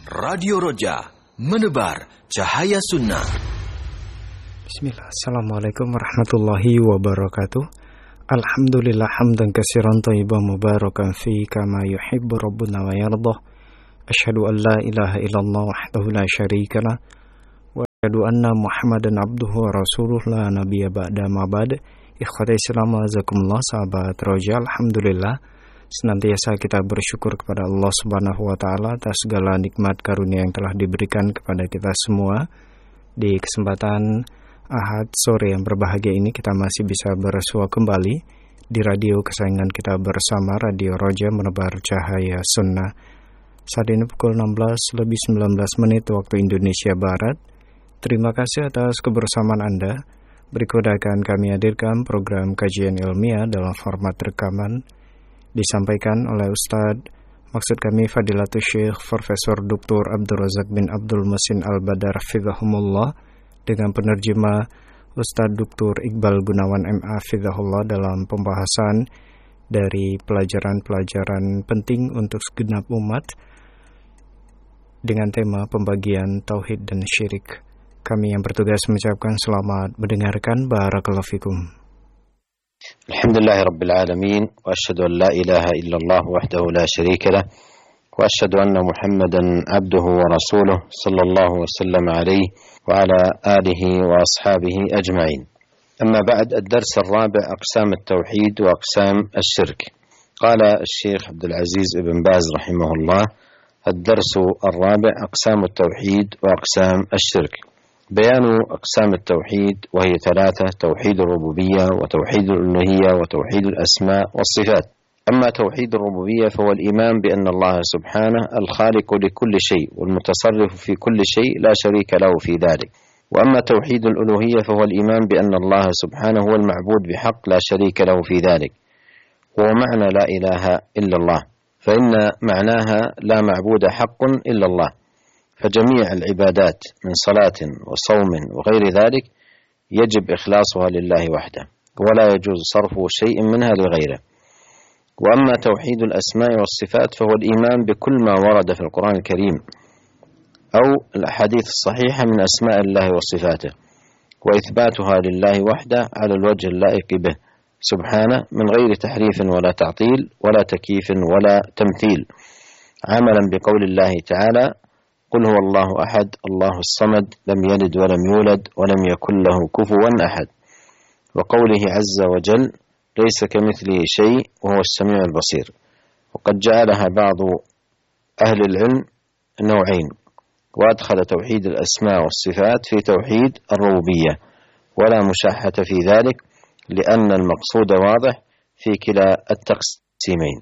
Radio Roja, menebar cahaya sunnah. Bismillah, Assalamualaikum warahmatullahi wabarakatuh. Alhamdulillah hamdan katsiran thayyiban mubarakan fi kama yuhibbu rabbuna wa yardah. Asyhadu an la ilaha illallah wahdahu la syarikalah wa asyhadu anna Muhammadan abduhu wa rasuluh la nabiyya ba'da ma ba'd. Ikhwati Islam wajazakumullah, sahabat Roja, alhamdulillah senantiasa kita bersyukur kepada Allah Subhanahu wa taala atas segala nikmat karunia yang telah diberikan kepada kita semua. Di kesempatan Ahad sore yang berbahagia ini kita masih bisa bersua kembali di radio kesayangan kita bersama, Radio Roja menebar cahaya sunnah. Saat ini pukul 16:19 waktu Indonesia Barat. Terima kasih atas kebersamaan Anda. Berikut akan kami hadirkan program kajian ilmiah dalam format rekaman, disampaikan oleh Ustadz, maksud kami Fadilatul Syekh Profesor Dr. Abdul Razak bin Abdul Muhsin Al-Badar Hafizahumullah, dengan penerjemah Ustadz Dr. Iqbal Gunawan MA Hafizahullah dalam pembahasan dari pelajaran-pelajaran penting untuk segenap umat dengan tema pembagian tauhid dan syirik. Kami yang bertugas mengucapkan selamat mendengarkan. Barakallahu fikum. Alhamdulillah Rabbil Alamin, wa ashhadu an la ilaha illallah wahdahu la syarika lah, wa ashhadu anna Muhammadan abduhu wa rasuluh sallallahu wa sallam alaihi wa ala alihi wa ashabihi ajma'in. Amma ba'd, ad-dars ar-rabi' aqsam at-tawhid wa aqsam ash-shirk. Qala al-Sheikh Abdul Aziz ibn Baz rahimahullah: ad-dars ar-rabi' aqsam at-tawhid wa aqsam ash-shirk. بيان أقسام التوحيد، وهي ثلاثة: توحيد الربوبية وتوحيد الألوهية وتوحيد الأسماء والصفات. أما توحيد الربوبية فهو الإيمان بأن الله سبحانه الخالق لكل شيء والمتصرف في كل شيء لا شريك له في ذلك. وأما توحيد الألوهية فهو الإيمان بأن الله سبحانه هو المعبود بحق لا شريك له في ذلك، وهو معنى لا إله إلا الله، فإن معناها لا معبود حق إلا الله، فجميع العبادات من صلاة وصوم وغير ذلك يجب إخلاصها لله وحده، ولا يجوز صرف شيء منها لغيره. وأما توحيد الأسماء والصفات فهو الإيمان بكل ما ورد في القرآن الكريم أو الأحاديث الصحيحة من أسماء الله وصفاته، وإثباتها لله وحده على الوجه اللائق به سبحانه من غير تحريف ولا تعطيل ولا تكييف ولا تمثيل، عملا بقول الله تعالى: قل هو الله أحد الله الصمد لم يلد ولم يولد ولم يكن له كفوا أحد، وقوله عز وجل: ليس كمثله شيء وهو السميع البصير. وقد جعلها بعض أهل العلم نوعين، وأدخل توحيد الأسماء والصفات في توحيد الربوبية، ولا مشاحة في ذلك، لأن المقصود واضح في كلا التقسيمين.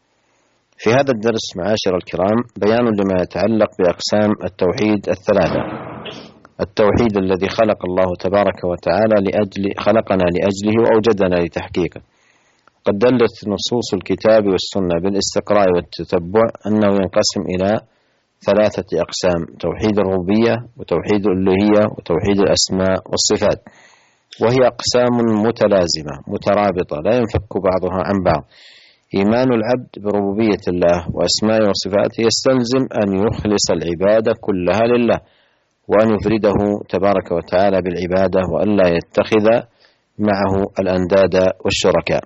في هذا الدرس معاشر الكرام بيان لما يتعلق بأقسام التوحيد الثلاثة: التوحيد الذي خلق الله تبارك وتعالى خلقنا لأجله وأوجدنا لتحقيقه. قد دلت نصوص الكتاب والسنة بالاستقراء والتتبع أنه ينقسم إلى ثلاثة أقسام: توحيد الربوبية وتوحيد الألوهية وتوحيد الأسماء والصفات، وهي أقسام متلازمة مترابطة لا ينفك بعضها عن بعض. إيمان العبد بربوبية الله وأسمائه وصفاته يستلزم أن يخلص العبادة كلها لله، وأن يفرده تبارك وتعالى بالعبادة، وأن لا يتخذ معه الأنداد والشركاء.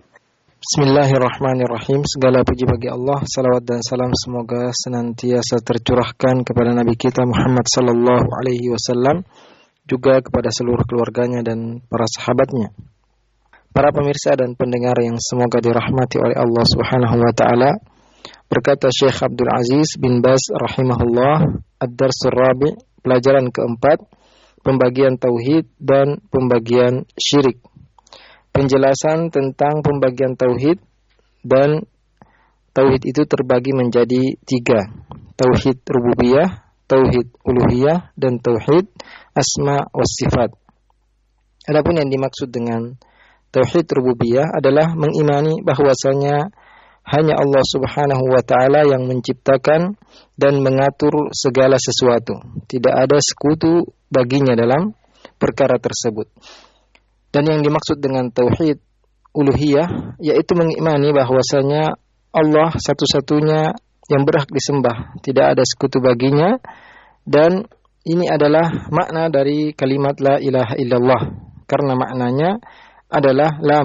Bismillahirrahmanirrahim. Segala puji bagi Allah, salawat dan salam semoga senantiasa tercurahkan kepada Nabi kita Muhammad sallallahu alaihi wasallam, juga kepada seluruh keluarganya dan para sahabatnya. Para pemirsa dan pendengar yang semoga dirahmati oleh Allah Subhanahu wa taala, berkata Syekh Abdul Aziz bin Baz rahimahullah, ad-darsur rabi', pelajaran keempat, pembagian tauhid dan pembagian syirik. Penjelasan tentang pembagian tauhid, dan tauhid itu terbagi menjadi 3: tauhid rububiyah, tauhid uluhiyah, dan tauhid asma was sifat. Adapun yang dimaksud dengan tauhid rububiyah adalah mengimani bahwasanya hanya Allah Subhanahu wa taala yang menciptakan dan mengatur segala sesuatu. Tidak ada sekutu baginya dalam perkara tersebut. Dan yang dimaksud dengan tauhid uluhiyah yaitu mengimani bahwasanya Allah satu-satunya yang berhak disembah, tidak ada sekutu baginya. Dan ini adalah makna dari kalimat la ilaha illallah, karena maknanya adalah la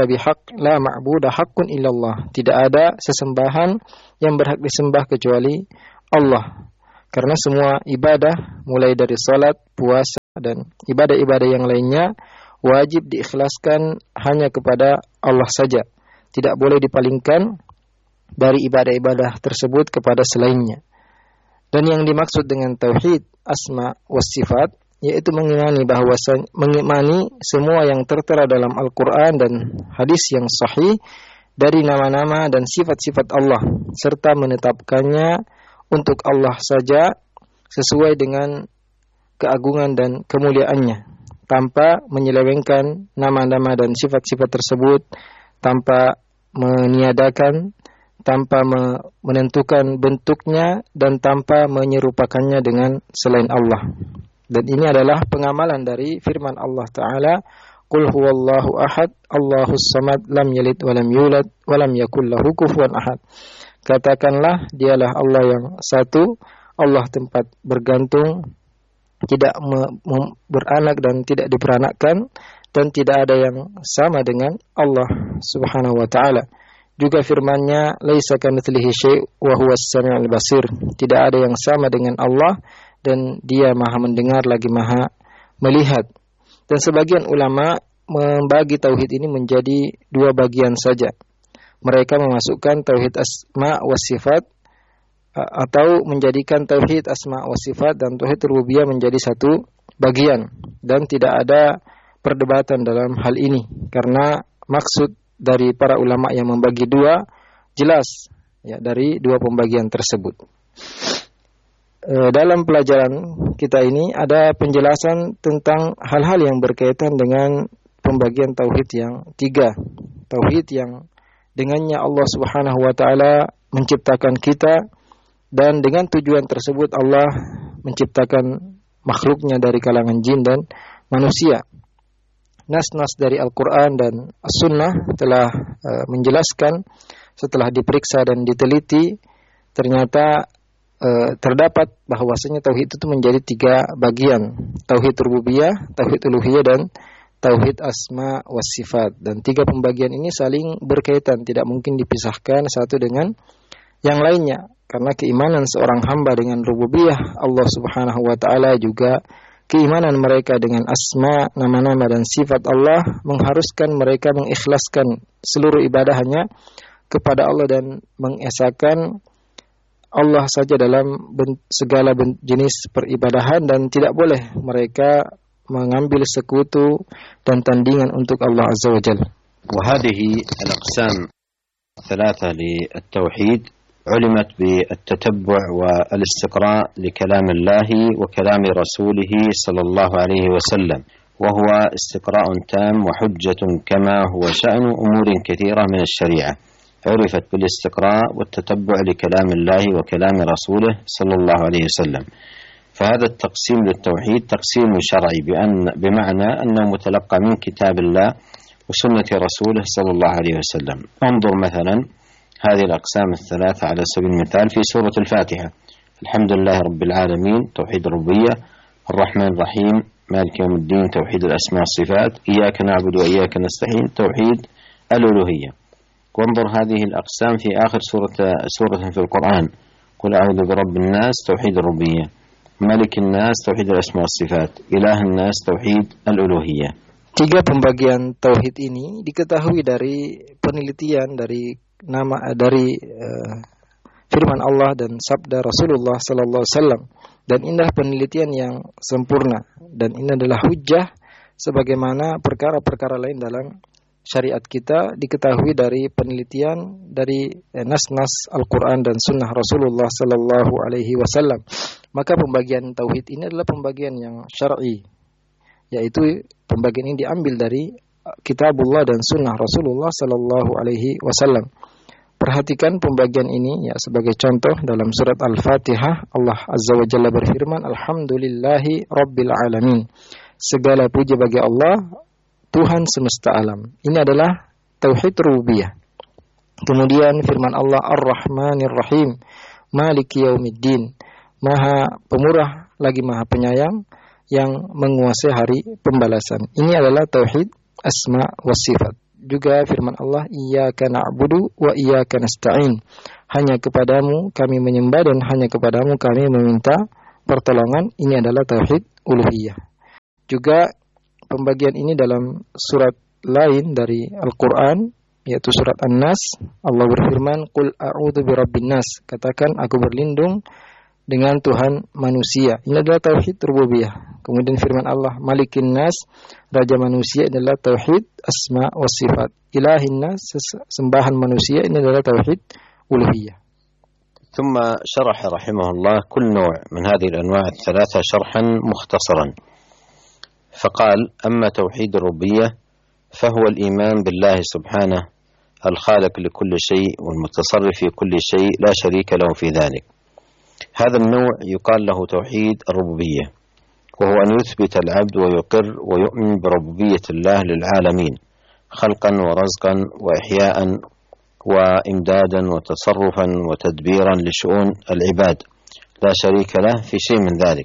ma'buda haqqun illallah. Tidak ada sesembahan yang berhak disembah kecuali Allah. Karena semua ibadah mulai dari salat, puasa dan ibadah-ibadah yang lainnya wajib diikhlaskan hanya kepada Allah saja. Tidak boleh dipalingkan dari ibadah-ibadah tersebut kepada selainnya. Dan yang dimaksud dengan tauhid asma was sifat yaitu mengimani semua yang tertera dalam Al-Quran dan hadis yang sahih dari nama-nama dan sifat-sifat Allah, serta menetapkannya untuk Allah saja sesuai dengan keagungan dan kemuliaannya, tanpa menyelewengkan nama-nama dan sifat-sifat tersebut, tanpa meniadakan, tanpa menentukan bentuknya, dan tanpa menyerupakannya dengan selain Allah. Dan ini adalah pengamalan dari firman Allah Ta'ala, Qul huwallahu ahad, Allahus samad, lam yalid walam yulad, walam yakul lahu kufuwan ahad. Katakanlah, dialah Allah yang satu, Allah tempat bergantung, tidak beranak dan tidak diperanakkan, dan tidak ada yang sama dengan Allah Subhanahu wa Ta'ala. Juga firman-Nya, laisa kamitslihi syai' wa huwas samiul basir. Tidak ada yang sama dengan Allah, dan Dia Maha mendengar lagi Maha melihat. Dan sebagian ulama membagi tauhid ini menjadi dua bagian saja. Mereka memasukkan tauhid asma wa sifat atau menjadikan tauhid asma wa sifat dan tauhid rububiyah menjadi satu bagian, dan tidak ada perdebatan dalam hal ini karena maksud dari para ulama yang membagi dua jelas ya dari dua pembagian tersebut. Dalam pelajaran kita ini ada penjelasan tentang hal-hal yang berkaitan dengan pembagian tauhid yang tiga. Tauhid yang dengannya Allah Subhanahu wa Ta'ala menciptakan kita, dan dengan tujuan tersebut Allah menciptakan makhluknya dari kalangan jin dan manusia. Nas-nas dari Al-Quran dan As-Sunnah telah menjelaskan, setelah diperiksa dan diteliti, ternyata terdapat bahwasanya tauhid itu menjadi tiga bagian. Tauhid rububiyah, tauhid uluhiyah, dan tauhid asma was sifat. Dan tiga pembagian ini saling berkaitan, tidak mungkin dipisahkan satu dengan yang lainnya. Karena keimanan seorang hamba dengan rububiyah Allah Subhanahu wa Ta'ala, juga keimanan mereka dengan asma, nama-nama dan sifat Allah, mengharuskan mereka mengikhlaskan seluruh ibadah hanya kepada Allah dan mengesahkan Allah saja dalam segala jenis peribadahan, dan tidak boleh mereka mengambil sekutu dan tandingan untuk Allah Azza wa Jalla. وهذه الأقسام الثلاثة للتوحيد علمت بالتتبع والاستقراء لكلام الله وكلام رسوله صلى الله عليه وسلم، وهو استقراء تام وحجة كما هو شأن أمور كثيرة من الشريعة، عرفت بالاستقراء والتتبع لكلام الله وكلام رسوله صلى الله عليه وسلم. فهذا التقسيم للتوحيد تقسيم شرعي بمعنى أنه متلقى من كتاب الله وسنة رسوله صلى الله عليه وسلم. انظر مثلا هذه الأقسام الثلاثة على سبيل المثال في سورة الفاتحة: الحمد لله رب العالمين توحيد الربوبية، الرحمن الرحيم مالك يوم الدين توحيد الأسماء والصفات، إياك نعبد وإياك نستعين توحيد الألوهية. وانظر هذه الأقسام في آخر سورة في القرآن: قل أعوذ برب الناس توحيد الربوبية، ملك الناس توحيد الأسماء والصفات، إله الناس توحيد الألوهية. Tiga pembagian tauhid ini diketahui dari penelitian dari firman Allah dan sabda Rasulullah sallallahu alaihi wasallam, dan ini adalah penelitian yang sempurna, dan ini adalah hujjah sebagaimana perkara-perkara lain dalam syariat kita diketahui dari penelitian dari nas-nas Al-Quran dan Sunnah Rasulullah sallallahu alaihi wasallam. Maka pembagian tauhid ini adalah pembagian yang syar'i, yaitu pembagian ini diambil dari Kitabullah dan Sunnah Rasulullah sallallahu alaihi wasallam. Perhatikan pembagian ini ya sebagai contoh dalam surat Al-Fatihah, Allah Azza wa Jalla berfirman, Alhamdulillahi Rabbil Alamin. Segala puji bagi Allah, Tuhan semesta alam. Ini adalah tauhid rububiyah. Kemudian firman Allah Ar-Rahmanir Rahim, Maliki Yaumiddin, Maha Pemurah lagi Maha Penyayang yang menguasai hari pembalasan. Ini adalah tauhid asma wa sifat. Juga firman Allah, Iyyaka na'budu wa iyyaka nasta'in. Hanya kepadamu kami menyembah dan hanya kepadamu kami meminta pertolongan. Ini adalah tauhid uluhiyah. Juga pembagian ini dalam surat lain dari Al-Quran, yaitu surat An-Nas. Allah berfirman, Qul a'udzu birabbin nas. Katakan aku berlindung dengan Tuhan manusia. Ini adalah tauhid rububiyah. Kemudian firman Allah, Malikin nas, Raja manusia, adalah tauhid asma wa sifat. Ilahin nas, sembahan manusia, ini adalah tauhid uluhiyah. ثم شرح رحمه الله كل نوع من هذه الأنواع الثلاثة شرحا مختصرا، فقال: أما توحيد الربوبية فهو الإيمان بالله سبحانه الخالق لكل شيء والمتصرف في كل شيء لا شريك له في ذلك. هذا النوع يقال له توحيد الربوبية، وهو أن يثبت العبد ويقر ويؤمن بربوبية الله للعالمين خلقا ورزقا وإحياء وإمدادا وتصرفا وتدبيرا لشؤون العباد لا شريك له في شيء من ذلك.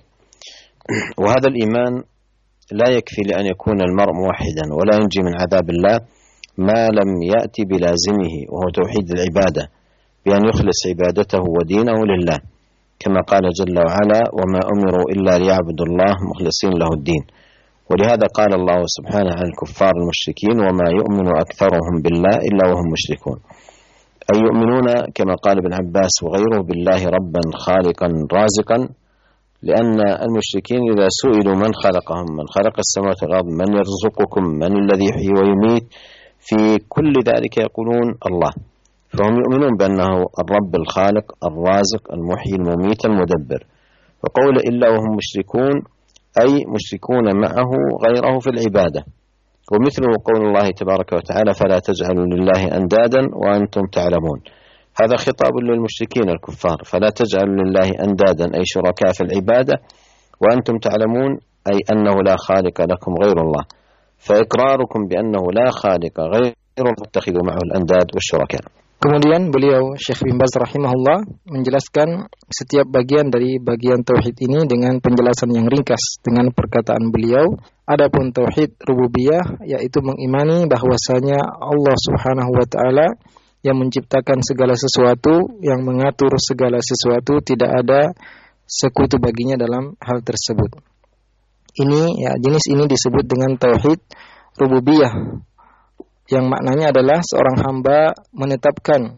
وهذا الإيمان لا يكفي لأن يكون المرء موحدا ولا ينجي من عذاب الله ما لم يأتي بلازمه، وهو توحيد العبادة بأن يخلص عبادته ودينه لله، كما قال جل وعلا: وما أمروا إلا ليعبدوا الله مخلصين له الدين. ولهذا قال الله سبحانه عن الكفار المشركين: وما يؤمن أكثرهم بالله إلا وهم مشركون، أي يؤمنون كما قال ابن عباس وغيره بالله ربا خالقا رازقا، لأن المشركين إذا سئلوا من خلقهم، من خلق السماوات والأرض، من يرزقكم، من الذي يحيي ويميت، في كل ذلك يقولون الله. فهم يؤمنون بأنه الرب الخالق الرازق المحيي المميت المدبر. وقول إلا وهم مشركون أي مشركون معه غيره في العبادة. ومثله قول الله تبارك وتعالى: فلا تجعلوا لله أندادا وأنتم تعلمون. هذا خطاب للمشركين الكفار: فلا تجعلوا لله أندادا أي شركاء في العبادة وأنتم تعلمون أي أنه لا خالق لكم غير الله. فإقراركم بأنه لا خالق غير الله اتخذوا معه الأنداد والشركاء. Kemudian beliau Syekh bin Baz rahimahullah menjelaskan setiap bagian dari bagian tauhid ini dengan penjelasan yang ringkas dengan perkataan beliau. Adapun tauhid rububiyah yaitu mengimani bahwasanya Allah Subhanahu wa taala yang menciptakan segala sesuatu, yang mengatur segala sesuatu, tidak ada sekutu baginya dalam hal tersebut. Ini jenis ini disebut dengan tauhid rububiyah, yang maknanya adalah seorang hamba menetapkan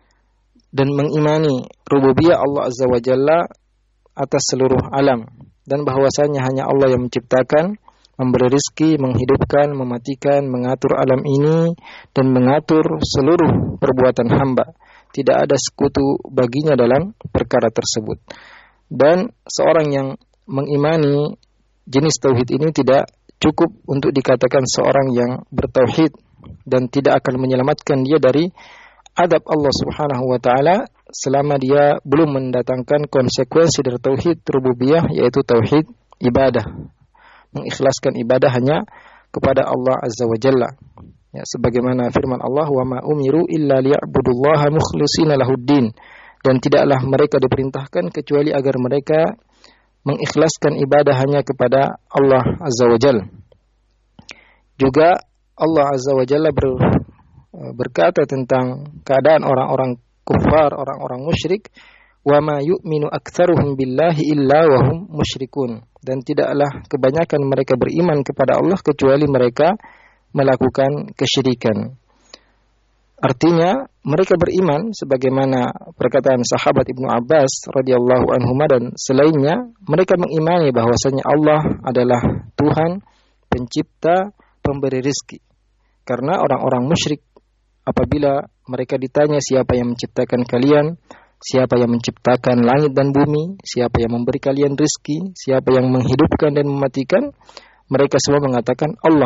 dan mengimani rububiyah Allah Azza wa Jalla atas seluruh alam, dan bahwasanya hanya Allah yang menciptakan, memberi rezeki, menghidupkan, mematikan, mengatur alam ini dan mengatur seluruh perbuatan hamba. Tidak ada sekutu baginya dalam perkara tersebut. Dan seorang yang mengimani jenis tauhid ini tidak cukup untuk dikatakan seorang yang bertauhid, dan tidak akan menyelamatkan dia dari adab Allah Subhanahu wa taala selama dia belum mendatangkan konsekuensi dari tauhid rububiyah, yaitu tauhid ibadah, mengikhlaskan ibadah hanya kepada Allah Azza wa Jalla. Ya, sebagaimana firman Allah, "Wa ma umiru illa liya'budullaha mukhlishina lahuddin." Dan tidaklah mereka diperintahkan kecuali agar mereka mengikhlaskan ibadah hanya kepada Allah Azza wa Jalla. Juga Allah Azza wa Jalla berkata tentang keadaan orang-orang kufar, orang-orang musyrik, "Wa ma yu'minu aktsaruhum billahi illa wa hum musyrikun." Dan tidaklah kebanyakan mereka beriman kepada Allah kecuali mereka melakukan kesyirikan. Artinya mereka beriman sebagaimana perkataan sahabat Ibnu Abbas radhiyallahu anhuma dan selainnya, mereka mengimani bahwasanya Allah adalah Tuhan, pencipta, pemberi rezeki. Karena orang-orang musyrik apabila mereka ditanya siapa yang menciptakan kalian, siapa yang menciptakan langit dan bumi, siapa yang memberi kalian rezeki, siapa yang menghidupkan dan mematikan, mereka semua mengatakan Allah.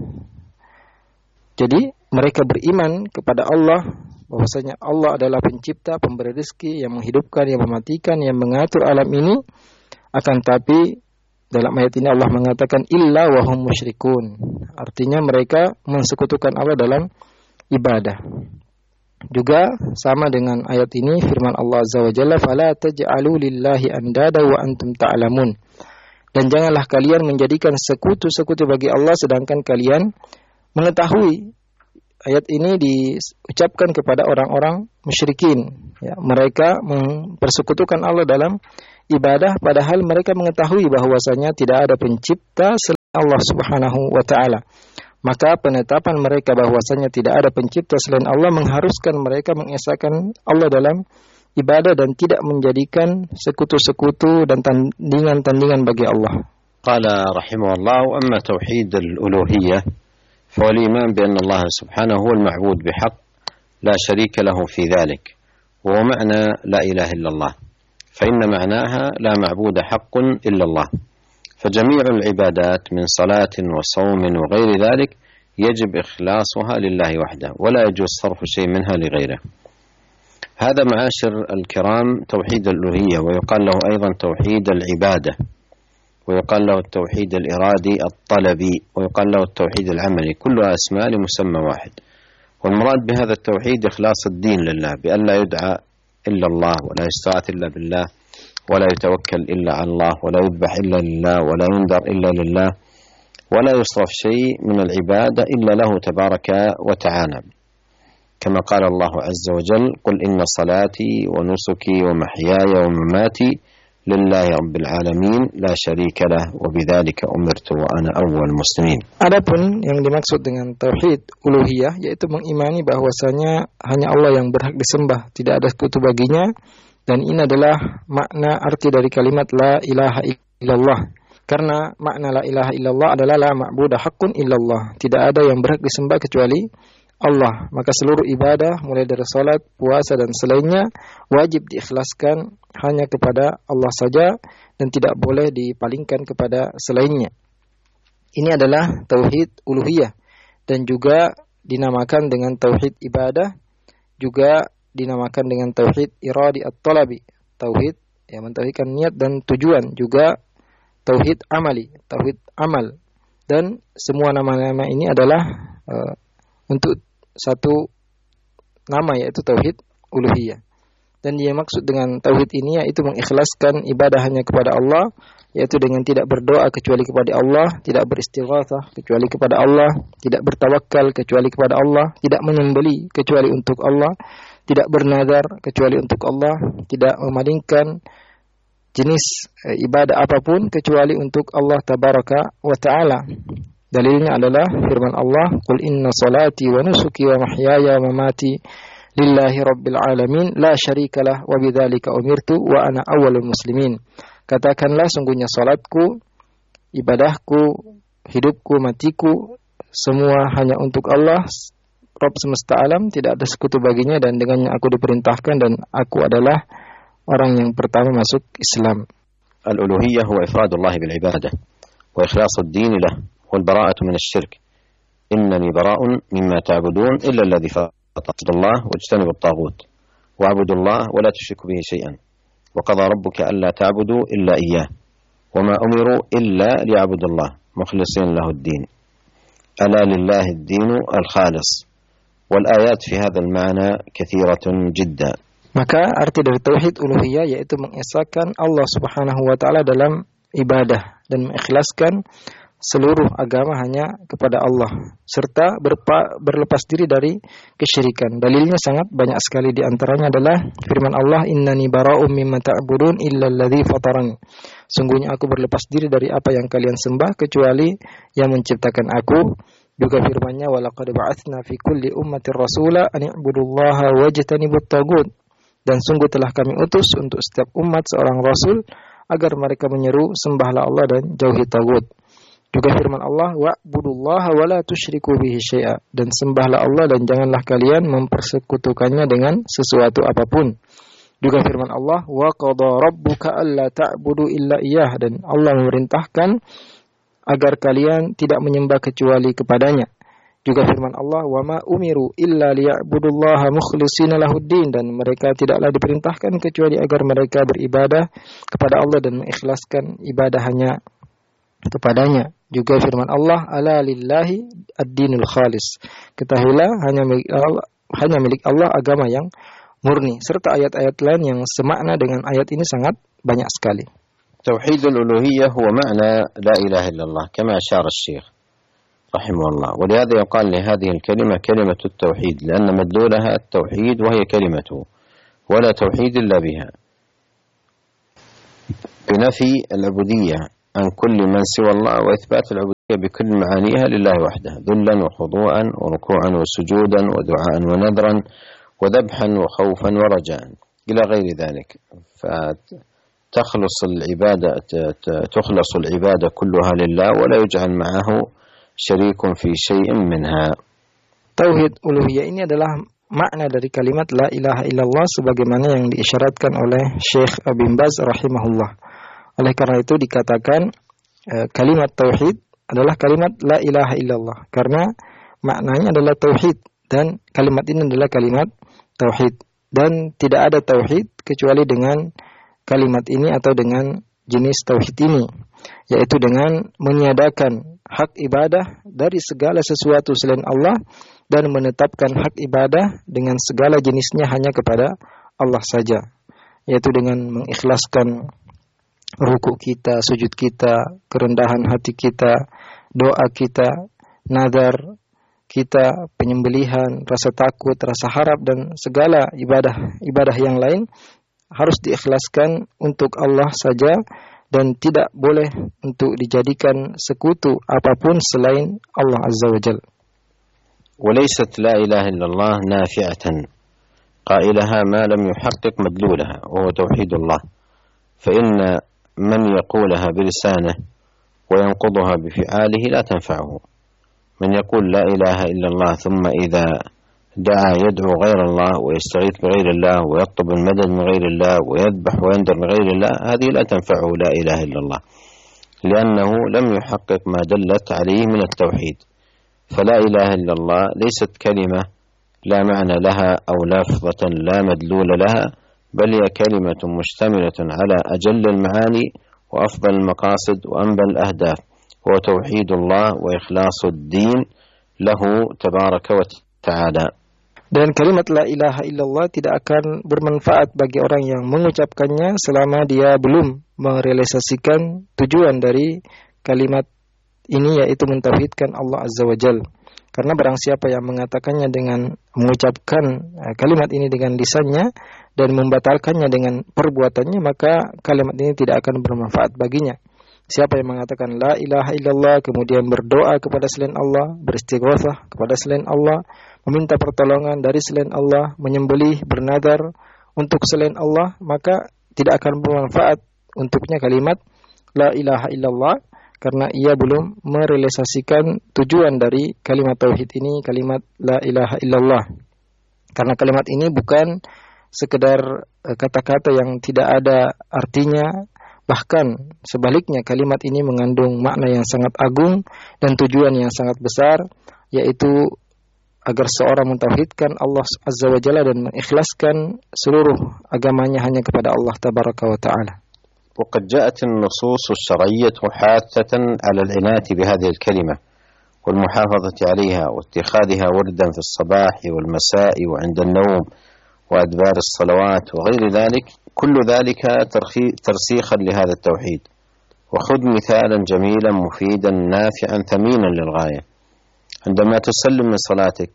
Jadi mereka beriman kepada Allah, bahwasanya Allah adalah pencipta, pemberi rezeki, yang menghidupkan, yang mematikan, yang mengatur alam ini. Akan tapi dalam ayat ini Allah mengatakan illa wa hum musyrikun. Artinya mereka mensekutukan Allah dalam ibadah. Juga sama dengan ayat ini firman Allah Azza wa Jalla, "Fala taj'alu lillahi andada wa antum ta'lamun." Dan janganlah kalian menjadikan sekutu-sekutu bagi Allah sedangkan kalian mengetahui. Ayat ini diucapkan kepada orang-orang musyrikin. Ya, mereka mempersekutukan Allah dalam ibadah padahal mereka mengetahui bahwasanya tidak ada pencipta selain Allah Subhanahu wa taala. Maka penetapan mereka bahwasanya tidak ada pencipta selain Allah mengharuskan mereka mengesahkan Allah dalam ibadah dan tidak menjadikan sekutu-sekutu dan tandingan-tandingan bagi Allah. Qala rahimahullah, amma tauhid al-uluhiyyah fa al-iman bi anna Allah subhanahu huwa al-ma'bud bihaq la sharika lahu fi dhalik wa huwa ma'na la ilaha illa Allah fa inna ma'naha la ma'buda haqqun illa Allah. فجميع العبادات من صلاة وصوم وغير ذلك يجب إخلاصها لله وحده ولا يجوز صرف شيء منها لغيره. هذا معاشر الكرام توحيد الألوهية، ويقال له أيضا توحيد العبادة، ويقال له التوحيد الإرادي الطلبي، ويقال له التوحيد العملي، كلها أسماء لمسمى واحد. والمراد بهذا التوحيد إخلاص الدين لله بأن لا يدعى إلا الله ولا يستغاث إلا بالله ولا يتوكل إلا على الله ولا يذبح إلا لله ولا ينذر إلا لله ولا يصرف شيء من العبادة إلا له تبارك وتعالى، كما قال الله عز وجل: قل إن صلاتي ونسكي ومحياي ومماتي لله رب العالمين لا شريك له وبذلك أمرت وأنا أول المسلمين. Adapun yang dimaksud dengan tauhid uluhiyah yaitu mengimani bahwasanya hanya Allah yang berhak disembah, tidak ada sekutu baginya. Dan ini adalah makna arti dari kalimat la ilaha illallah. Karena makna la ilaha illallah adalah la ma'buda haqqun illallah. Tidak ada yang berhak disembah kecuali Allah. Maka seluruh ibadah mulai dari salat, puasa dan selainnya wajib diikhlaskan hanya kepada Allah saja dan tidak boleh dipalingkan kepada selainnya. Ini adalah tauhid uluhiyah dan juga dinamakan dengan tauhid ibadah, juga dinamakan dengan tauhid iradi at-talabi, tauhid yang mentauhidkan niat dan tujuan, juga tauhid amali, tauhid amal. Dan semua nama-nama ini adalah untuk satu nama, yaitu tauhid uluhiyah. Dan dia maksud dengan tauhid ini yaitu mengikhlaskan ibadah hanya kepada Allah, yaitu dengan tidak berdoa kecuali kepada Allah, tidak beristighatsah kecuali kepada Allah, tidak bertawakal kecuali kepada Allah, tidak menyembelih kecuali untuk Allah, tidak bernazar kecuali untuk Allah, tidak memalingkan jenis ibadah apapun kecuali untuk Allah tabaraka wa ta'ala. Dalilnya adalah firman Allah, "Qul inna salati wa nusuki wa mahyaya wa mamati lillahi rabbil alamin la syarikalah wa bidzalika umirtu wa ana awwalul muslimin." Katakanlah, sungguhnya salatku, ibadahku, hidupku, matiku semua hanya untuk Allah, Rabb semesta alam, tidak ada sekutu baginya, dan dengannya aku diperintahkan dan aku adalah orang yang pertama masuk Islam. Al-uluhiyyah huwa ifradullah bil ibadah wa ikhlasu ad-din lahu wal bara'atu min asy-syirk. Innani bara'un mimma ta'budun illa alladhi fatara wajtanibu at-taghut wa'budu Allah wa la tushriku bihi shay'an. Wa qadha rabbuka alla ta'budu illa iyyah wa ma umiru illa liya'budu Allah mukhlishin lahu ad-din. Ala lillahi ad-dinu al-khalis. والآيات في هذا المعنى كثيرة جدا. Maka arti dari tauhid uluhiyah yaitu mengesahkan Allah Subhanahu wa taala dalam ibadah dan mengikhlaskan seluruh agama hanya kepada Allah serta berlepas diri dari kesyirikan. Dalilnya sangat banyak sekali, di antaranya adalah firman Allah, "Innani bara'um mimma ta'budun illa alladzi fatarani." Sungguhnya aku berlepas diri dari apa yang kalian sembah kecuali yang menciptakan aku. Juga firman-Nya, "Walaqad ba'atsna fi kulli ummatin rasula an i'budullaha wajtanibut taghut." Dan sungguh telah kami utus untuk setiap umat seorang rasul agar mereka menyeru sembahlah Allah dan jauhi taghut. Juga firman Allah, "Wa'budullaha wa la tusyriku bihi syai'a." Dan sembahlah Allah dan janganlah kalian mempersekutukannya dengan sesuatu apapun. Juga firman Allah, "Wa qada rabbuka alla ta'budu illa iyyah." Dan Allah memerintahkan agar kalian tidak menyembah kecuali kepadanya. Juga firman Allah, "Wa ma umiru illa liya'budullaha mukhlishina lahuddin." Dan mereka tidaklah diperintahkan kecuali agar mereka beribadah kepada Allah dan mengikhlaskan ibadah hanya kepadanya. Juga firman Allah, "Ala lillahi ad-dinul khalis." Ketahuilah hanya hanya milik Allah, agama yang murni. Serta ayat-ayat lain yang semakna dengan ayat ini sangat banyak sekali. توحيد الألوهية هو معنى لا إله إلا الله كما أشار الشيخ رحمه الله، ولهذا يقال لهذه الكلمة كلمة التوحيد، لأن مدلولها التوحيد وهي كلمته، ولا توحيد إلا بها، بنفي العبودية عن كل من سوى الله، وإثبات العبودية بكل معانيها لله وحده، ذلا وخضوعا وركوعا وسجودا ودعاء ونذرا وذبحا وخوفا ورجاء إلى غير ذلك. تخلص العبادة كلها لله ولا يجعل معه شريك في شيء منها. Tauhid uluhiyah ini adalah makna dari kalimat la ilaha illallah sebagaimana yang diisyaratkan oleh Syekh Bin Baz rahimahullah. Oleh karena itu dikatakan kalimat tauhid adalah kalimat la ilaha illallah karena maknanya adalah tauhid, dan kalimat ini adalah kalimat tauhid, dan tidak ada tauhid kecuali dengan kalimat ini atau dengan jenis tauhid ini, yaitu dengan meniadakan hak ibadah dari segala sesuatu selain Allah dan menetapkan hak ibadah dengan segala jenisnya hanya kepada Allah saja, yaitu dengan mengikhlaskan ruku kita, sujud kita, kerendahan hati kita, doa kita, nazar kita, penyembelihan, rasa takut, rasa harap, dan segala ibadah yang lain harus diikhlaskan untuk Allah saja dan tidak boleh untuk dijadikan sekutu apapun selain Allah Azza wa Jalla. وليست لا إله إلا الله نافعة قائلها ما لم يحقق مدلولها وهو توحيد الله، فإن من يقولها بلسانه وينقضها بفعاله لا تنفعه. من يقول لا إله إلا الله ثم إذا دعا يدعو غير الله ويستغيث بغير الله ويطلب المدد من غير الله ويذبح وينذر من غير الله، هذه لا تنفعه لا إله إلا الله، لأنه لم يحقق ما دلت عليه من التوحيد. فلا إله إلا الله ليست كلمة لا معنى لها أو لفظة لا مدلول لها، بل هي كلمة مشتملة على أجل المعاني وأفضل المقاصد وأنبل الأهداف، هو توحيد الله وإخلاص الدين له تبارك وتعالى. Dan kalimat la ilaha illallah tidak akan bermanfaat bagi orang yang mengucapkannya selama dia belum merealisasikan tujuan dari kalimat ini, yaitu mentauhidkan Allah Azza wa Jalla. Karena barang siapa yang mengatakannya dengan mengucapkan kalimat ini dengan lisannya dan membatalkannya dengan perbuatannya, maka kalimat ini tidak akan bermanfaat baginya. Siapa yang mengatakan la ilaha illallah kemudian berdoa kepada selain Allah, beristighosah kepada selain Allah, meminta pertolongan dari selain Allah, menyembelih, bernadar untuk selain Allah, maka tidak akan bermanfaat untuknya kalimat la ilaha illallah karena ia belum merealisasikan tujuan dari kalimat tauhid ini, kalimat la ilaha illallah. Karena kalimat ini bukan sekedar kata-kata yang tidak ada artinya, bahkan sebaliknya kalimat ini mengandung makna yang sangat agung dan tujuan yang sangat besar, yaitu agar seorang mentauhidkan Allah Azza wa Jalla dan mengikhlaskan seluruh agamanya hanya kepada Allah Tabaraka wa Ta'ala. وقد جاءت النصوص الشرعية حاثة على العناية بهذه الكلمة والمحافظة عليها واتخاذها وردا في الصباح والمساء وعند النوم وأدبار الصلوات وغير ذلك، كل ذلك ترسيخا لهذا التوحيد. وخذ مثالا جميلا مفيدا نافعا ثمينا للغاية. عندما تسلم من صلاتك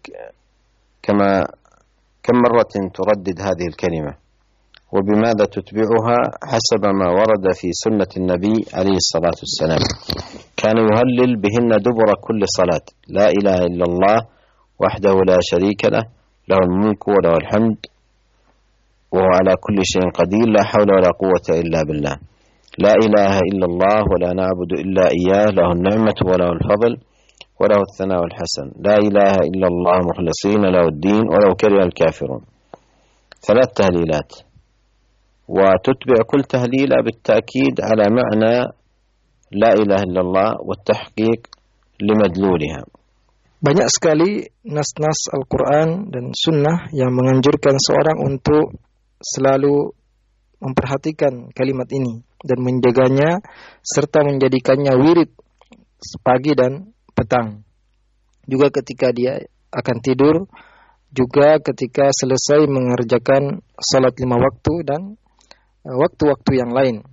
كم مرة تردد هذه الكلمة، وبماذا تتبعها حسب ما ورد في سنة النبي عليه الصلاة والسلام. كان يهلل بهن دبر كل صلاة لا إله إلا الله وحده لا شريك له، له الملك وله الحمد وهو على كل شيء قدير، لا حول ولا قوة إلا بالله، لا إله إلا الله ولا نعبد إلا إياه، له النعمة وله الفضل وله الثناء الحسن، لا إله إلا الله مخلصين له الدين ولو كره الكافرون. 3 تهليلات، وتتبع كل تهليلة بالتأكيد على معنى لا إله إلا الله والتحقيق لمدلولها. Banyak sekali nas-nas Al-Quran dan Sunnah yang menganjurkan seorang untuk selalu memperhatikan kalimat ini dan menjaganya serta menjadikannya wirid pagi dan petang. Juga ketika dia akan tidur, juga ketika selesai mengerjakan salat 5 waktu dan waktu-waktu yang lain.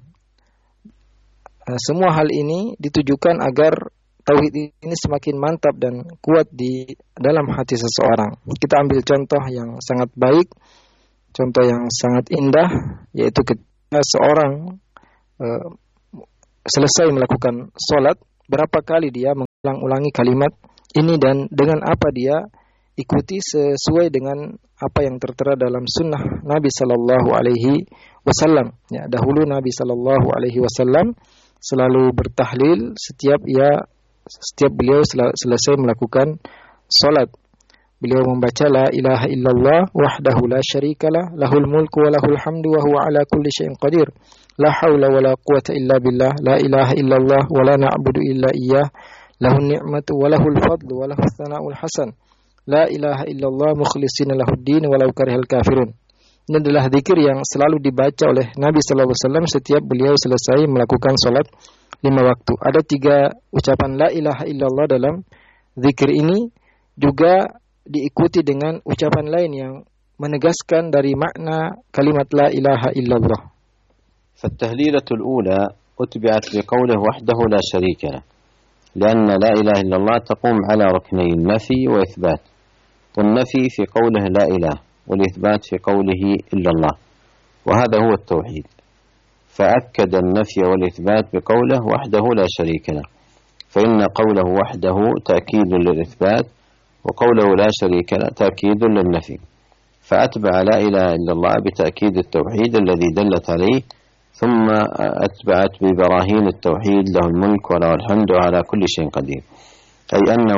Semua hal ini ditujukan agar tauhid ini semakin mantap dan kuat di dalam hati seseorang. Kita ambil contoh yang sangat baik, contoh yang sangat indah, yaitu ketika seorang selesai melakukan salat, berapa kali dia mengulang-ulangi kalimat ini dan dengan apa dia ikuti sesuai dengan apa yang tertera dalam sunnah Nabi Sallallahu Alaihi Wasallam. Ya, dahulu Nabi Sallallahu Alaihi Wasallam selalu bertahlil setiap beliau selesai melakukan salat. Beliau membaca la ilaha illallah wahdahu la syarikalah lahul mulku wa lahul hamdu wa huwa ala kulli syai'in qadir. La haula wa la quwata illa billah. La ilaha illallah wa la na'budu illa iyyah. Lahun ni'matu wa lahul fadlu wa lahus tsana'ul hasan. La ilaha illallah mukhlishina lahuddin walau karihal kafirun. Ini adalah zikir yang selalu dibaca oleh Nabi sallallahu alaihi wasallam setiap beliau selesai melakukan salat 5 waktu. Ada 3 ucapan la ilaha illallah dalam zikir ini, juga diikuti dengan ucapan lain yang menegaskan dari makna kalimat la ilaha illallah. فالتهليلة الأولى أتبعت بقوله وحده لا شريك له، لأن لا إله إلا الله تقوم على ركني النفي وإثبات، والنفي في قوله لا إله، والإثبات في قوله إلا الله، وهذا هو التوحيد. فأكد النفي والإثبات بقوله وحده لا شريك له، فإن قوله وحده تأكيد للإثبات، وقوله لا شريك له تأكيد للنفي، فأتبع لا إله إلا الله بتأكيد التوحيد الذي دلت عليه، ثم أتبعت ببراهين التوحيد له الملك وله الحمد وعلى كل شيء قدير، أي أنه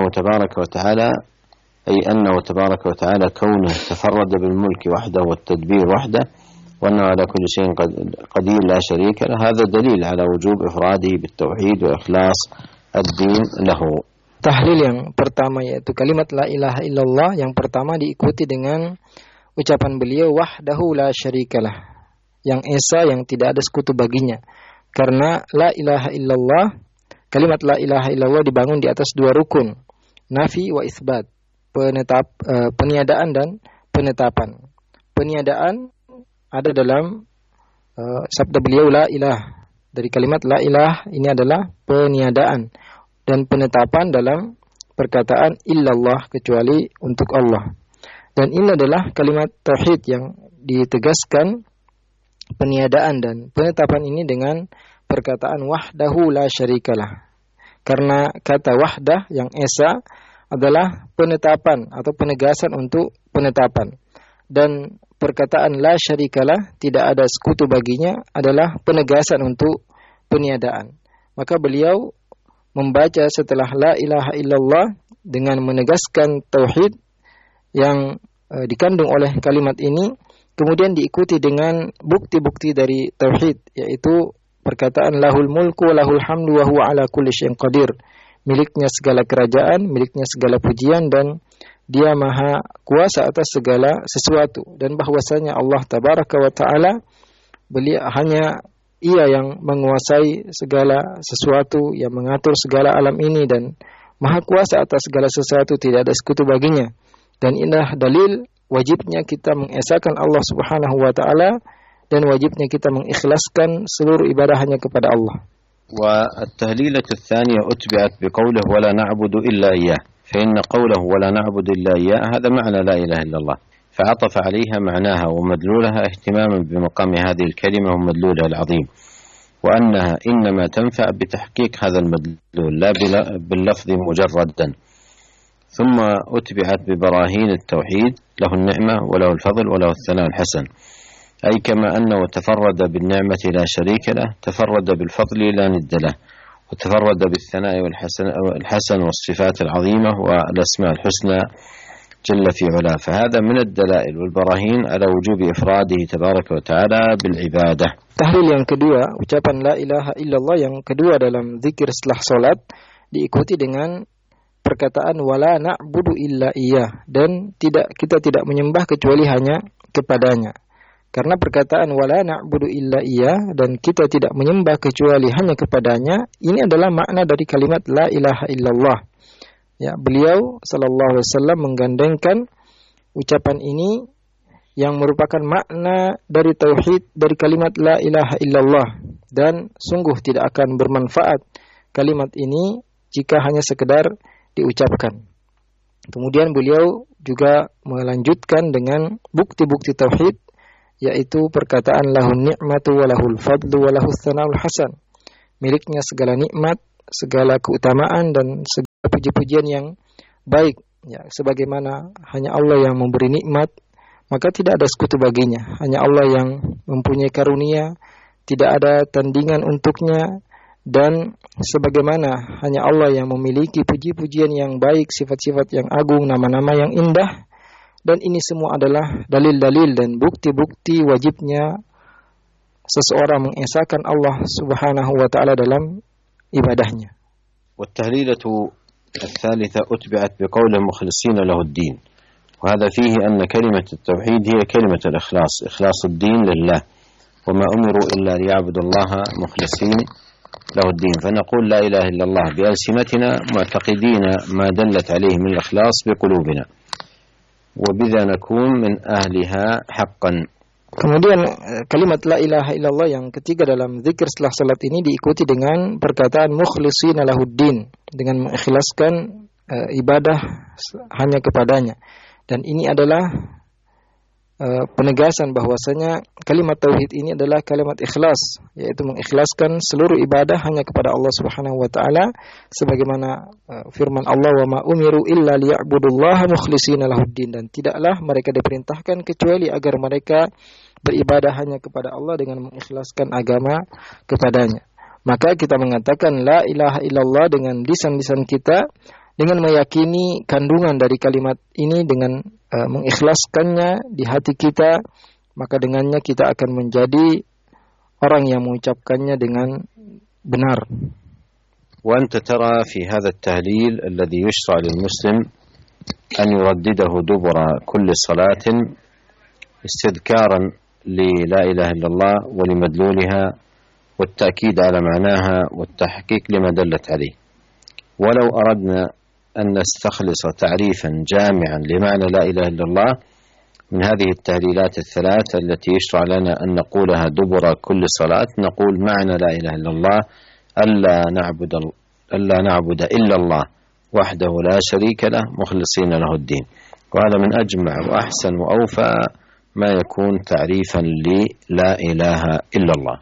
تبارك وتعالى كونه تفرد بالملك وحده والتدبير وحده، وأنه على كل شيء قدير لا شريك له. هذا دليل على وجوب إفراده بالتوحيد وإخلاص الدين له. Tahlil yang pertama yaitu kalimat la ilaha illallah yang pertama diikuti dengan ucapan beliau wahdahu la syarikalah, yang esa, yang tidak ada sekutu baginya. Karena la ilaha illallah, kalimat la ilaha illallah dibangun di atas 2 rukun, nafi wa isbat, peniadaan dan penetapan. Peniadaan ada dalam sabda beliau la ilah. Dari kalimat la ilah ini adalah peniadaan, dan penetapan dalam perkataan illallah, kecuali untuk Allah. Dan ini adalah kalimat tauhid yang ditegaskan peniadaan dan penetapan ini dengan perkataan wahdahu la syarikalah. Karena kata wahdah yang esa adalah penetapan atau penegasan untuk penetapan, dan perkataan la syarikalah, tidak ada sekutu baginya, adalah penegasan untuk peniadaan. Maka beliau membaca setelah la ilaha illallah dengan menegaskan tauhid yang dikandung oleh kalimat ini, kemudian diikuti dengan bukti-bukti dari tauhid, yaitu perkataan lahul mulku wa lahul hamdu wa huwa ala kulli syai'in qadir. Miliknya segala kerajaan, miliknya segala pujian, dan dia maha kuasa atas segala sesuatu. Dan bahwasanya Allah tabaraka wa ta'ala, beliau hanya ia yang menguasai segala sesuatu, yang mengatur segala alam ini, dan maha kuasa atas segala sesuatu, tidak ada sekutu baginya. Dan inilah dalil wajibnya kita mengesahkan Allah subhanahu wa ta'ala, dan wajibnya kita mengikhlaskan seluruh ibadah hanya kepada Allah. والتهليلة الثانية أتبعت بقوله ولا نعبد إلا إياه، فإن قوله ولا نعبد إلا إياه هذا معنى لا إله إلا الله، فعطف عليها معناها ومدلولها اهتماما بمقام هذه الكلمة ومدلولها العظيم، وأنها إنما تنفع بتحقيق هذا المدلول لا باللفظ مجردا. ثم أتبعت ببراهين التوحيد له النعمة وله الفضل وله الثناء الحسن، أي كما أنه تفرد بالنعمة لا شريك له تفرد بالفضل لا ند له، وتفرد بالثناء والحسن والصفات العظيمة والأسماء الحسنى جل في علاه. فهذا من الدلائل والبراهين على وجوب إفراده تبارك وتعالى بالعبادة. Tahlil yang kedua, ucapan la ilaha illallah yang kedua dalam zikir setelah salat, diikuti dengan perkataan wala na'budu illa iyyah, dan kita tidak menyembah kecuali hanya kepadanya. Karena perkataan wala na'budu illa iyyah dan kita tidak menyembah kecuali hanya kepadanya, ini adalah makna dari kalimat la ilaha illallah. Ya, beliau sallallahu alaihi wasallam menggandengkan ucapan ini yang merupakan makna dari tauhid, dari kalimat la ilaha illallah, dan sungguh tidak akan bermanfaat kalimat ini jika hanya sekedar diucapkan. Kemudian beliau juga melanjutkan dengan bukti-bukti tauhid, yaitu perkataan lahun ni'matu wa lahul fadlu wa lahus tsana'ul hasan. Miliknya segala nikmat, segala keutamaan dan segala puji-pujian yang baik. Ya, sebagaimana hanya Allah yang memberi nikmat, maka tidak ada sekutu baginya. Hanya Allah yang mempunyai karunia, tidak ada tandingan untuknya, dan sebagaimana hanya Allah yang memiliki puji-pujian yang baik, sifat-sifat yang agung, nama-nama yang indah. Dan ini semua adalah dalil-dalil dan bukti-bukti wajibnya seseorang mengesahkan Allah Subhanahu wa ta'ala dalam ibadahnya. والتهليلة الثالثة أتبعت بقول مخلصين له الدين، وهذا فيه أن كلمة التوحيد هي كلمة الإخلاص، إخلاص الدين لله، وما أمروا إلا ليعبدوا الله مخلصين له الدين. فنقول لا إله إلا الله بألسنتنا معتقدين ما دلت عليه من الإخلاص بقلوبنا، وبذا نكون من أهلها حقا. Kemudian kalimat la ilaha illallah yang ketiga dalam zikir setelah salat ini diikuti dengan perkataan mukhlishina lahuddin, dengan mengikhlaskan ibadah hanya kepadanya. Dan ini adalah penegasan bahwasanya kalimat tauhid ini adalah kalimat ikhlas, yaitu mengikhlaskan seluruh ibadah hanya kepada Allah Subhanahu wa taala, sebagaimana firman Allah, wa ma umiru illa liya'budullaha mukhlishina lahuddin, dan tidaklah mereka diperintahkan kecuali agar mereka beribadah hanya kepada Allah dengan mengikhlaskan agama kepadanya. Maka kita mengatakan la ilaha illallah dengan lisan-lisan kita, dengan meyakini kandungan dari kalimat ini, dengan mengikhlaskannya di hati kita, maka dengannya kita akan menjadi orang yang mengucapkannya dengan benar. وأنت ترى في هذا التهليل الذي يشرع للمسلم أن يردده دبر كل صلاة استذكارا للا إله إلا الله ولمدلولها والتأكيد على معناها والتحقيق لما دلت عليه. ولو أردنا أن نستخلص تعريفا جامعا لمعنى لا إله إلا الله من هذه التهليلات الثلاث التي يشرع لنا أن نقولها دبر كل صلاة، نقول معنى لا إله إلا الله ألا نعبد إلا الله وحده لا شريك له مخلصين له الدين. وهذا من أجمع وأحسن وأوفى ما يكون تعريفا للا إله إلا الله.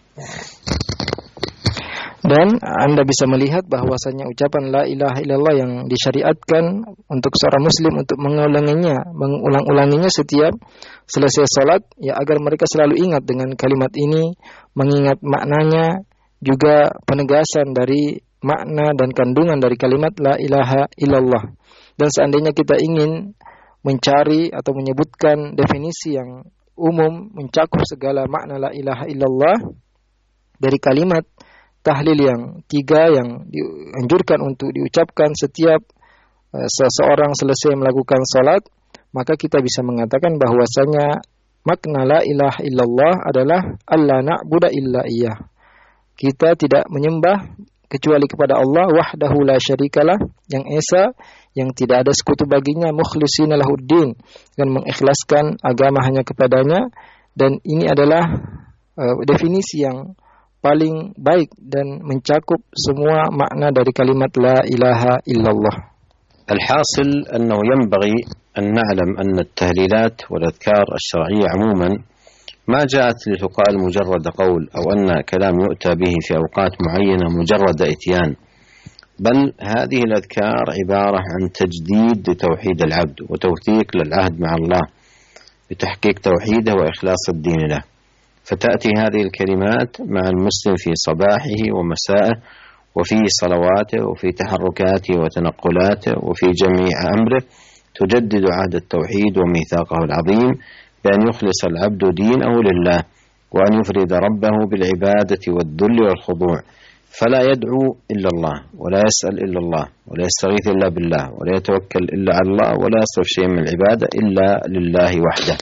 Dan Anda bisa melihat bahwasanya ucapan la ilaha illallah yang disyariatkan untuk seorang muslim untuk mengulang-ulanginya setiap selesai salat, ya agar mereka selalu ingat dengan kalimat ini, mengingat maknanya, juga penegasan dari makna dan kandungan dari kalimat la ilaha illallah. Dan seandainya kita ingin mencari atau menyebutkan definisi yang umum mencakup segala makna la ilaha illallah dari kalimat tahlil yang tiga yang dianjurkan untuk diucapkan setiap seseorang selesai melakukan salat, maka kita bisa mengatakan bahwasanya makna la ilaha illallah adalah alla na'budu illa iyyah. Kita tidak menyembah kecuali kepada Allah wahdahu la syarikalah, yang esa, yang tidak ada sekutu baginya, mukhlishina lahuddin, dan mengikhlaskan agama hanya kepadanya. Dan ini adalah definisi yang paling baik dan mencakup semua makna dari kalimat la ilaha illallah. الحاصل أنه ينبغي أن نعلم أن التهليلات والأذكار الشرعية عموما ما جاءت لتقال مجرد قول أو أن كلام يؤتى به في أوقات معينة مجرد إتيان، بل هذه الأذكار عبارة عن تجديد لتوحيد العبد وتوثيق للعهد مع الله بتحقيق توحيده وإخلاص الدين له. فتأتي هذه الكلمات مع المسلم في صباحه ومسائه وفي صلواته وفي تحركاته وتنقلاته وفي جميع أمره، تجدد عهد التوحيد وميثاقه العظيم بأن يخلص العبد دينه لله وأن يفرد ربه بالعبادة والذل والخضوع، فلا يدعو إلا الله ولا يسأل إلا الله ولا يستغيث إلا بالله ولا يتوكل إلا على الله ولا يصرف شيء من العبادة إلا لله وحده.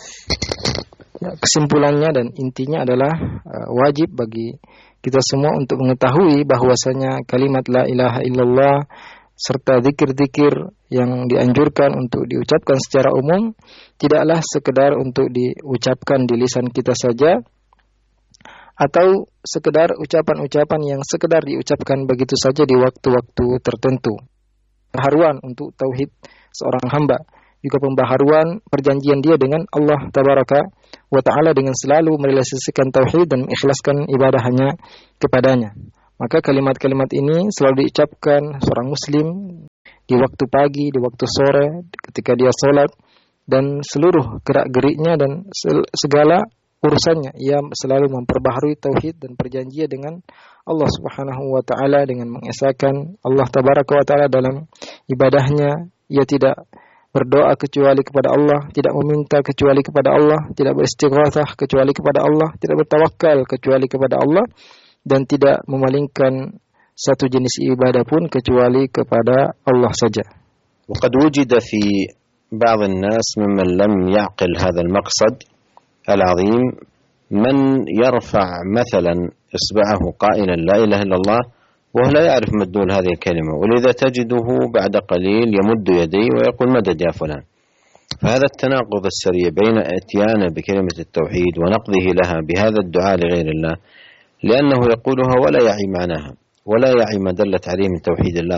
Kesimpulannya dan intinya adalah wajib bagi kita semua untuk mengetahui bahwasanya kalimat la ilaha illallah serta zikir-zikir yang dianjurkan untuk diucapkan secara umum tidaklah sekedar untuk diucapkan di lisan kita saja atau sekedar ucapan-ucapan yang sekedar diucapkan begitu saja di waktu-waktu tertentu. Pembaharuan untuk tauhid seorang hamba, juga pembaharuan perjanjian dia dengan Allah Tabaraka wa Ta'ala dengan selalu merealisasikan tauhid dan mengikhlaskan ibadah hanya kepadanya. Maka kalimat-kalimat ini selalu diucapkan seorang muslim di waktu pagi, di waktu sore, ketika dia sholat, dan seluruh gerak-geriknya dan segala urusannya. Ia selalu memperbaharui tauhid dan perjanjian dengan Allah Subhanahu wa Ta'ala dengan mengesahkan Allah Tabaraka wa Ta'ala dalam ibadahnya. Ia tidak berdoa kecuali kepada Allah, tidak meminta kecuali kepada Allah, tidak beristighatsah kecuali kepada Allah, tidak bertawakal kecuali kepada Allah, dan tidak memalingkan satu jenis ibadah pun kecuali kepada Allah saja. وقد وجد في بعض الناس ممن لم يعقل هذا المقصد العظيم من يرفع مثلا إصبعه قائلا لا إله إلا الله وهو لا يعرف مدلول هذه الكلمة، ولذا تجده بعد قليل يمد يديه ويقول مدد يا فلان. فهذا التناقض السريع بين اتيانه بكلمة التوحيد ونقضه لها بهذا الدعاء لغير الله، لأنه يقولها ولا يعي معناها ولا يعي ما دلت عليه من توحيد الله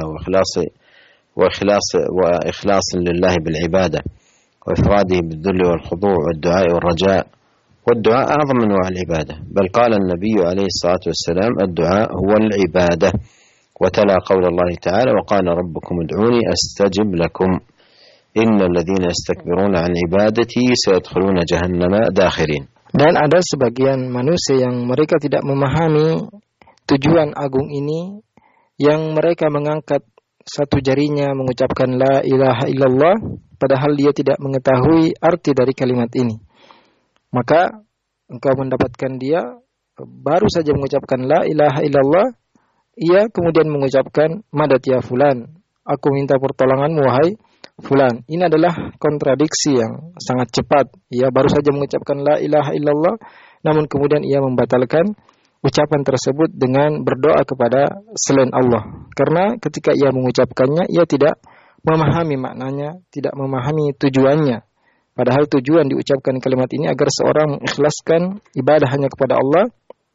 وإخلاص لله بالعبادة وإفراده بالذل والخضوع والدعاء والرجاء، والدعاء أعظم أنواع العبادة، بل قال النبي عليه الصلاة والسلام الدعاء هو العبادة، وتلا قول الله تعالى وقال ربكم ادعوني أستجب لكم إن الذين يستكبرون عن عبادتي سيدخلون جهنم داخرين. Dan ada sebagian manusia yang mereka tidak memahami tujuan agung ini, yang mereka mengangkat satu jarinya mengucapkan la ilaha illallah padahal dia tidak mengetahui arti dari kalimat ini. Maka engkau mendapatkan dia baru saja mengucapkan la ilaha illallah, ia kemudian mengucapkan madad ya fulan, aku minta pertolonganmu wahai fulan. Ini adalah kontradiksi yang sangat cepat. Ia baru saja mengucapkan la ilaha illallah, namun kemudian ia membatalkan ucapan tersebut dengan berdoa kepada selain Allah. Karena ketika ia mengucapkannya, ia tidak memahami maknanya, tidak memahami tujuannya. Padahal tujuan diucapkan kalimat ini agar seorang mengikhlaskan ibadah hanya kepada Allah,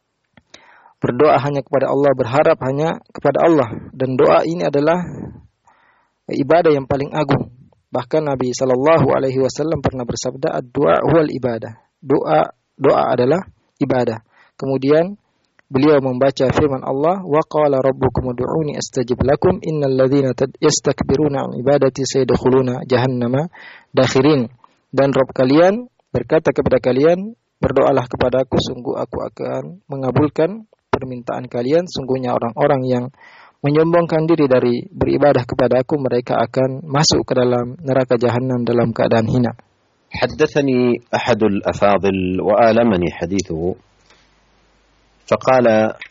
berdoa hanya kepada Allah, berharap hanya kepada Allah. Dan doa ini adalah ibadah yang paling agung. Bahkan Nabi SAW pernah bersabda, ad-du'a huwal ibadah. Doa adalah ibadah. Kemudian beliau membaca firman Allah, wa qala rabbukum ud'uni astajib lakum innal ladzina yastakbiruna an ibadati sayadkhuluna jahannama dakhirin. Dan Rabb kalian berkata kepada kalian, berdoalah kepadaku, sungguh aku akan mengabulkan permintaan kalian. Sungguhnya orang-orang yang menyombongkan diri dari beribadah kepada aku, mereka akan masuk ke dalam neraka jahanam dalam keadaan hina. حدثني أحد الأفاضل وآلمني حديثه فقال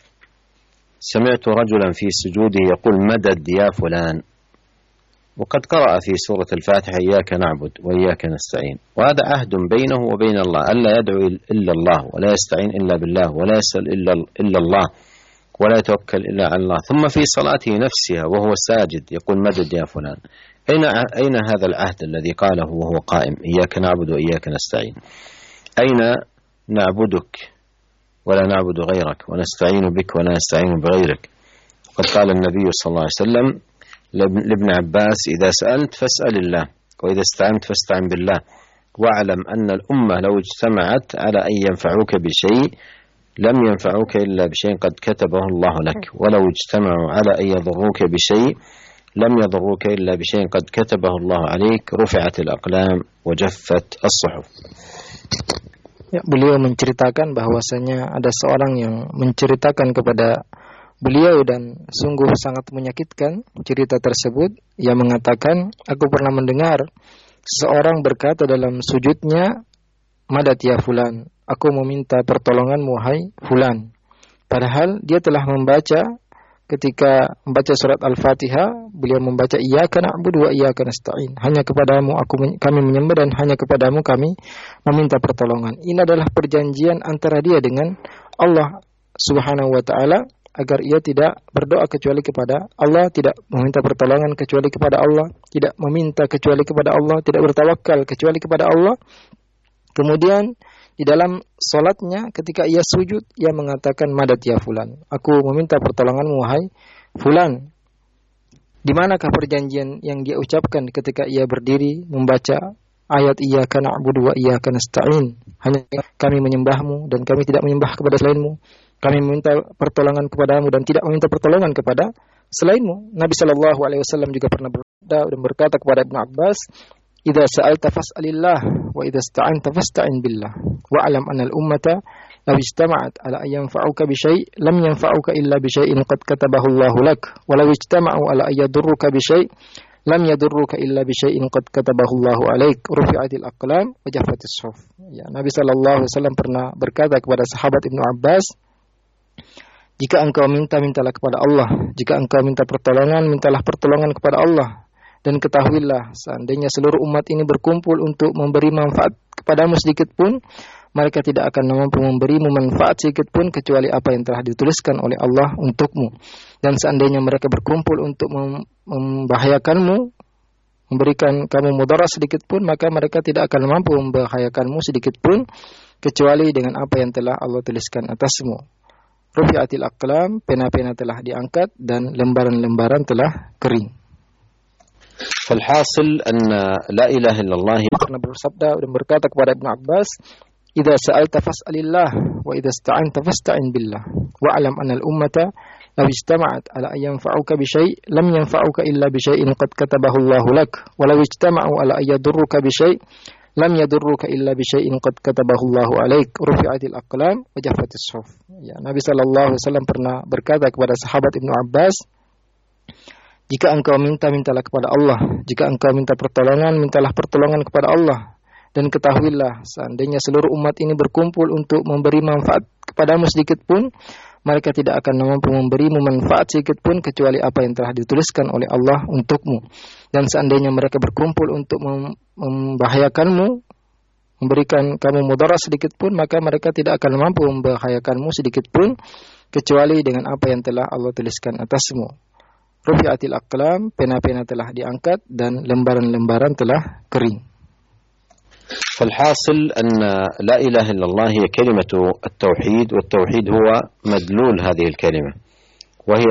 سمعت رجلا في سجوده يقول مدد يا فلان، وقد قرأ في سورة الفاتحة إياك نعبد وإياك نستعين، وهذا عهد بينه وبين الله ألا يدعو إلا الله ولا يستعين إلا بالله ولا يسأل إلا الله ولا يتوكل إلا على الله، ثم في صلاته نفسها وهو ساجد يقول مدد يا فلان. أين هذا العهد الذي قاله وهو قائم إياك نعبد وإياك نستعين؟ أين نعبدك ولا نعبد غيرك ونستعين بك ولا نستعين بغيرك؟ وقد قال النبي صلى الله عليه وسلم لابن عباس إذا سألت فاسأل الله وإذا استعنت فاستعن بالله، واعلم أن الأمة لو اجتمعت على أن ينفعوك بشيء لم ينفعوك إلا بشيء قد كتبه الله لك، ولو اجتمعوا على أن يضروك بشيء لم يضروك إلا بشيء قد كتبه الله عليك، رفعت الأقلام وجفت الصحف. Ya, beliau menceritakan bahwasanya ada seorang yang menceritakan kepada beliau dan sungguh sangat menyakitkan cerita tersebut. Ia mengatakan, aku pernah mendengar seorang berkata dalam sujudnya, madad ya fulan, aku meminta pertolongan wahai fulan. Padahal dia telah membaca, ketika membaca surat Al-Fatihah, beliau membaca iyyaka na'budu wa iyyaka nasta'in. Hanya kepadamu kami menyembah dan hanya kepadamu kami meminta pertolongan. Ini adalah perjanjian antara dia dengan Allah Subhanahu wa ta'ala, agar ia tidak berdoa kecuali kepada Allah, tidak meminta pertolongan kecuali kepada Allah, tidak meminta kecuali kepada Allah, tidak bertawakal kecuali kepada Allah. Kemudian di dalam salatnya ketika ia sujud, ia mengatakan madad ya fulan. Aku meminta pertolonganmu wahai fulan. Di manakah perjanjian yang dia ucapkan ketika ia berdiri membaca ayat iyyaka na'budu wa iyyaka nasta'in? Hanya kami menyembahmu dan kami tidak menyembah kepada selainmu. Kami meminta pertolongan kepadamu dan tidak meminta pertolongan kepada selainmu. Nabi sallallahu alaihi wasallam juga pernah bersabda dan berkata kepada Ibnu Abbas, "Idza sa'alta fas'alillah wa idza ista'anta fasta'in billah. Wa 'alam anna al-ummata law ijtama'at 'ala an yanfa'uka bi syai' lam yanfa'uka illa bi syai'in qad katabahu Allahu lak. Wa law ijtama'u 'ala an yadurruka bi syai' lam yadurruka illa bi syai'in qad katabahu Allahu 'alaik. Rufi'atil aqlam wa jaffatis suhuf." Ya, Nabi sallallahu alaihi wasallam pernah berkata kepada sahabat Ibnu Abbas, "Jika engkau mintalah kepada Allah. Jika engkau minta pertolongan, mintalah pertolongan kepada Allah. Dan ketahuilah, seandainya seluruh umat ini berkumpul untuk memberi manfaat kepadamu sedikit pun, mereka tidak akan mampu memberimu manfaat sedikit pun kecuali apa yang telah dituliskan oleh Allah untukmu. Dan seandainya mereka berkumpul untuk membahayakanmu, memberikan kamu mudarat sedikit pun, maka mereka tidak akan mampu membahayakanmu sedikit pun kecuali dengan apa yang telah Allah tuliskan atasmu. Rufi'atil aqlam, pena-pena telah diangkat dan lembaran-lembaran telah kering." فالحاصل أن لا إله إلا الله Karena bersabda dan berkata kepada Ibnu Abbas, "Idza sa'alta fas'alillah wa idza ista'anta fasta'in billah. Wa 'alam anna al-ummata law ijtama'at 'ala an yanfa'uka bi syai' lam yanfa'uka illa bi syai'in qad katabahu Allahu lak. Wa law ijtama'u 'ala an yadurruka bi syai' lam yadurruka illa bi syai'in qad katabahu Allahu 'alaik. Rufi'atil aqlam wa jaffatis suhuf." Ya, Nabi sallallahu alaihi wasallam pernah berkata kepada sahabat Ibnu Abbas, "Jika engkau mintalah kepada Allah. Jika engkau minta pertolongan, mintalah pertolongan kepada Allah. Dan ketahuilah, seandainya seluruh umat ini berkumpul untuk memberi manfaat kepadamu sedikit pun, mereka tidak akan mampu memberimu manfaat sedikit pun kecuali apa yang telah dituliskan oleh Allah untukmu. Dan seandainya mereka berkumpul untuk membahayakanmu, memberikan kamu mudarat sedikit pun, maka mereka tidak akan mampu membahayakanmu sedikit pun kecuali dengan apa yang telah Allah tuliskan atasmu. Rufi'atil aqlam, pena-pena telah diangkat dan lembaran-lembaran telah kering. فالحاصل أن لا إله إلا الله هي كلمة التوحيد، والتوحيد هو مدلول هذه الكلمة، وهي